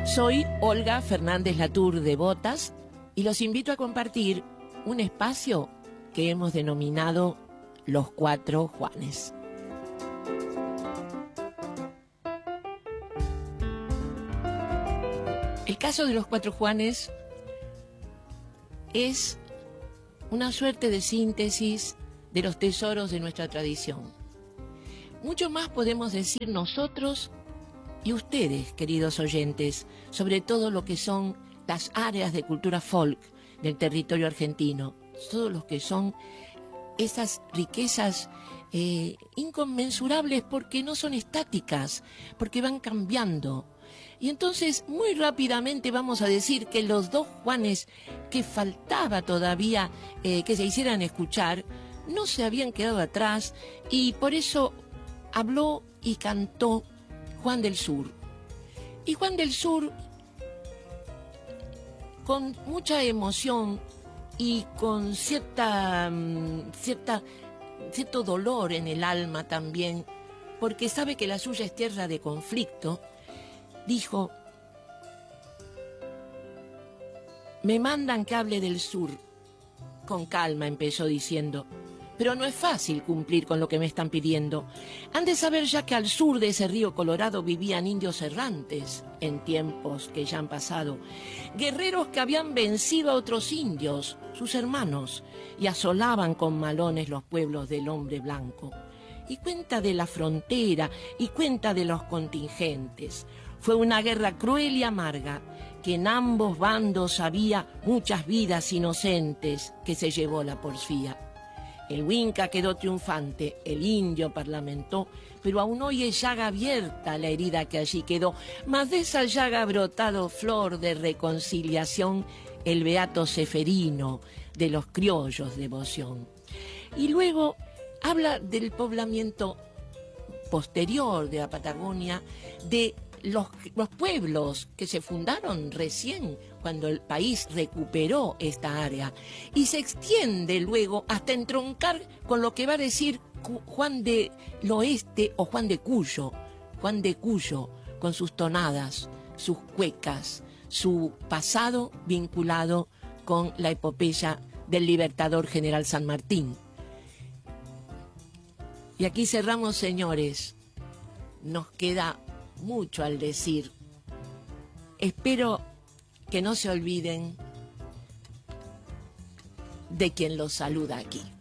Soy Olga Fernández Latour de Botas y los invito a compartir un espacio que hemos denominado Los Cuatro Juanes. El caso de los Cuatro Juanes es una suerte de síntesis de los tesoros de nuestra tradición. Mucho más podemos decir nosotros y ustedes, queridos oyentes, sobre todo lo que son las áreas de cultura folk del territorio argentino, todo lo que son esas riquezas inconmensurables porque no son estáticas, porque van cambiando. Y entonces muy rápidamente vamos a decir que los dos Juanes que faltaba todavía que se hicieran escuchar no se habían quedado atrás, y por eso habló y cantó Juan del Sur. Y Juan del Sur, con mucha emoción y con cierto dolor en el alma también, porque sabe que la suya es tierra de conflicto, dijo: me mandan que hable del sur. Con calma empezó diciendo: pero no es fácil cumplir con lo que me están pidiendo. Han de saber ya que al sur de ese río Colorado vivían indios errantes en tiempos que ya han pasado, guerreros que habían vencido a otros indios, sus hermanos, y asolaban con malones los pueblos del hombre blanco. Y cuenta de la frontera y cuenta de los contingentes. Fue una guerra cruel y amarga, que en ambos bandos había muchas vidas inocentes que se llevó la porfía. El Huinca quedó triunfante, el indio parlamentó, pero aún hoy es llaga abierta la herida que allí quedó. Mas de esa llaga ha brotado flor de reconciliación el beato Ceferino de los criollos devoción. Y luego habla del poblamiento posterior de la Patagonia, de los pueblos que se fundaron recién cuando el país recuperó esta área, y se extiende luego hasta entroncar con lo que va a decir Juan del Oeste o Juan de Cuyo, con sus tonadas, sus cuecas, su pasado vinculado con la epopeya del libertador general San Martín. Y aquí cerramos, señores. Nos queda mucho al decir. Espero que no se olviden de quien los saluda aquí.